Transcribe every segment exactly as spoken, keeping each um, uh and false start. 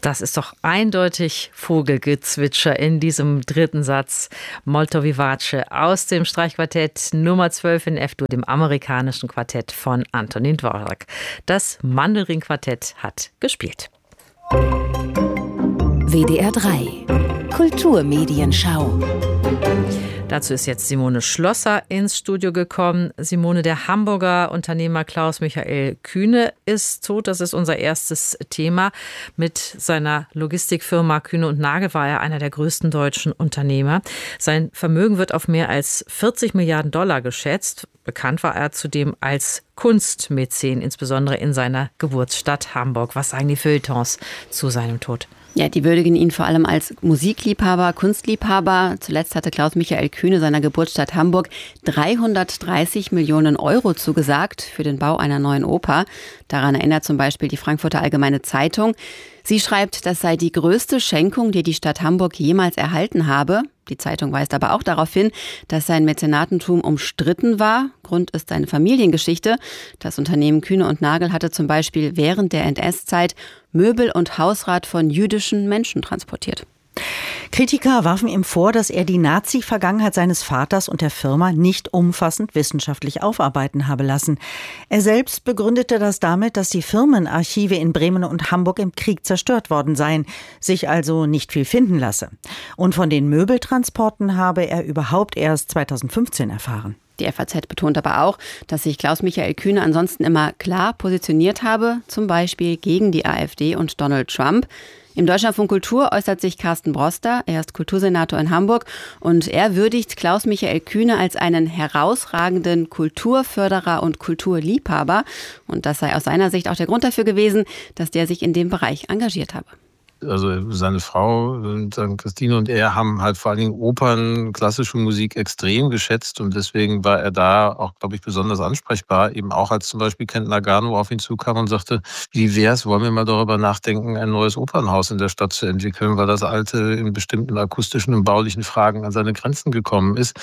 Das ist doch eindeutig Vogelgezwitscher in diesem dritten Satz. Molto vivace aus dem Streichquartett Nummer zwölf in F-Dur, dem amerikanischen Quartett von Antonín Dvořák. Das Mandelring-Quartett hat gespielt. W D R drei Kulturmedienschau. Dazu ist jetzt Simone Schlosser ins Studio gekommen. Simone, der Hamburger Unternehmer Klaus-Michael Kühne ist tot. Das ist unser erstes Thema. Mit seiner Logistikfirma Kühne und Nagel war er einer der größten deutschen Unternehmer. Sein Vermögen wird auf mehr als vierzig Milliarden Dollar geschätzt. Bekannt war er zudem als Kunstmäzen, insbesondere in seiner Geburtsstadt Hamburg. Was sagen die Feuilletons zu seinem Tod? Ja, die würdigen ihn vor allem als Musikliebhaber, Kunstliebhaber. Zuletzt hatte Klaus-Michael Kühne seiner Geburtsstadt Hamburg dreihundertdreißig Millionen Euro zugesagt für den Bau einer neuen Oper. Daran erinnert zum Beispiel die Frankfurter Allgemeine Zeitung. Sie schreibt, das sei die größte Schenkung, die die Stadt Hamburg jemals erhalten habe. Die Zeitung weist aber auch darauf hin, dass sein Mäzenatentum umstritten war. Grund ist seine Familiengeschichte. Das Unternehmen Kühne und Nagel hatte zum Beispiel während der N S-Zeit Möbel und Hausrat von jüdischen Menschen transportiert. Kritiker warfen ihm vor, dass er die Nazi-Vergangenheit seines Vaters und der Firma nicht umfassend wissenschaftlich aufarbeiten habe lassen. Er selbst begründete das damit, dass die Firmenarchive in Bremen und Hamburg im Krieg zerstört worden seien, sich also nicht viel finden lasse. Und von den Möbeltransporten habe er überhaupt erst zweitausendfünfzehn erfahren. Die F A Z betont aber auch, dass sich Klaus-Michael Kühne ansonsten immer klar positioniert habe, zum Beispiel gegen die AfD und Donald Trump. Im Deutschlandfunk Kultur äußert sich Carsten Broster, er ist Kultursenator in Hamburg und er würdigt Klaus-Michael Kühne als einen herausragenden Kulturförderer und Kulturliebhaber. Und das sei aus seiner Sicht auch der Grund dafür gewesen, dass der sich in dem Bereich engagiert habe. Also seine Frau, Christine und er, haben halt vor allen Dingen Opern, klassische Musik extrem geschätzt und deswegen war er da auch, glaube ich, besonders ansprechbar. Eben auch als zum Beispiel Kent Nagano auf ihn zukam und sagte, wie wär's, wollen wir mal darüber nachdenken, ein neues Opernhaus in der Stadt zu entwickeln, weil das alte in bestimmten akustischen und baulichen Fragen an seine Grenzen gekommen ist.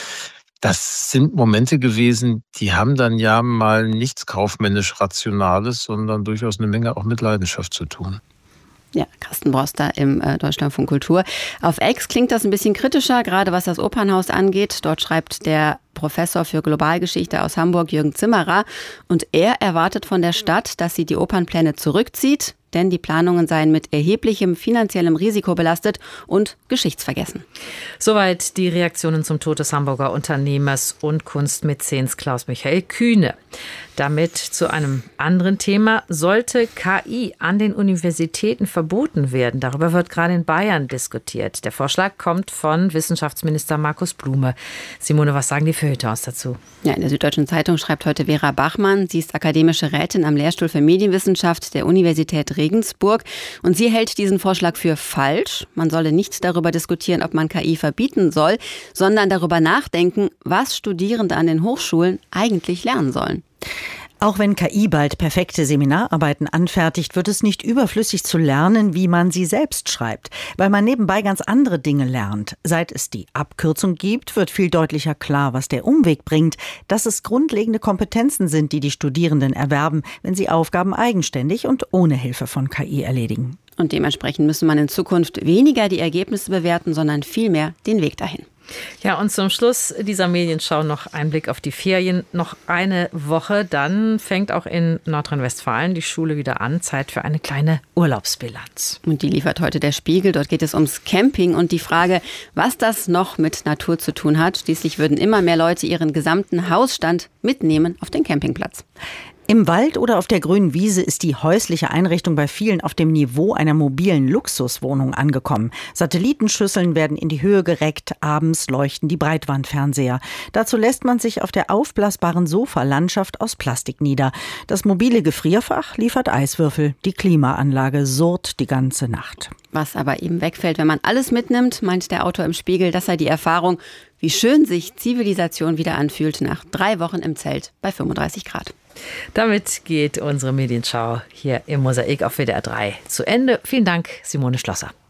Das sind Momente gewesen, die haben dann ja mal nichts kaufmännisch Rationales, sondern durchaus eine Menge auch mit Leidenschaft zu tun. Ja, Carsten Broster im äh, Deutschlandfunk Kultur. Auf X klingt das ein bisschen kritischer, gerade was das Opernhaus angeht. Dort schreibt der Professor für Globalgeschichte aus Hamburg, Jürgen Zimmerer. Und er erwartet von der Stadt, dass sie die Opernpläne zurückzieht, denn die Planungen seien mit erheblichem finanziellem Risiko belastet und geschichtsvergessen. Soweit die Reaktionen zum Tod des Hamburger Unternehmers und Kunstmäzens Klaus-Michael Kühne. Damit zu einem anderen Thema. Sollte K I an den Universitäten verboten werden? Darüber wird gerade in Bayern diskutiert. Der Vorschlag kommt von Wissenschaftsminister Markus Blume. Simone, was sagen die Feuilletons dazu? Ja, in der Süddeutschen Zeitung schreibt heute Vera Bachmann. Sie ist akademische Rätin am Lehrstuhl für Medienwissenschaft der Universität Regensburg. Und sie hält diesen Vorschlag für falsch. Man solle nicht darüber diskutieren, ob man K I verbieten soll, sondern darüber nachdenken, was Studierende an den Hochschulen eigentlich lernen sollen. Auch wenn K I bald perfekte Seminararbeiten anfertigt, wird es nicht überflüssig zu lernen, wie man sie selbst schreibt, weil man nebenbei ganz andere Dinge lernt. Seit es die Abkürzung gibt, wird viel deutlicher klar, was der Umweg bringt, dass es grundlegende Kompetenzen sind, die die Studierenden erwerben, wenn sie Aufgaben eigenständig und ohne Hilfe von K I erledigen. Und dementsprechend müsse man in Zukunft weniger die Ergebnisse bewerten, sondern vielmehr den Weg dahin. Ja, und zum Schluss dieser Medienschau noch ein Blick auf die Ferien. Noch eine Woche, dann fängt auch in Nordrhein-Westfalen die Schule wieder an. Zeit für eine kleine Urlaubsbilanz. Und die liefert heute der Spiegel. Dort geht es ums Camping und die Frage, was das noch mit Natur zu tun hat. Schließlich würden immer mehr Leute ihren gesamten Hausstand mitnehmen auf den Campingplatz. Im Wald oder auf der grünen Wiese ist die häusliche Einrichtung bei vielen auf dem Niveau einer mobilen Luxuswohnung angekommen. Satellitenschüsseln werden in die Höhe gereckt, abends leuchten die Breitbandfernseher. Dazu lässt man sich auf der aufblasbaren Sofalandschaft aus Plastik nieder. Das mobile Gefrierfach liefert Eiswürfel, die Klimaanlage surrt die ganze Nacht. Was aber eben wegfällt, wenn man alles mitnimmt, meint der Autor im Spiegel, das sei die Erfahrung, wie schön sich Zivilisation wieder anfühlt nach drei Wochen im Zelt bei fünfunddreißig Grad. Damit geht unsere Medienschau hier im Mosaik auf W D R drei zu Ende. Vielen Dank, Simone Schlosser.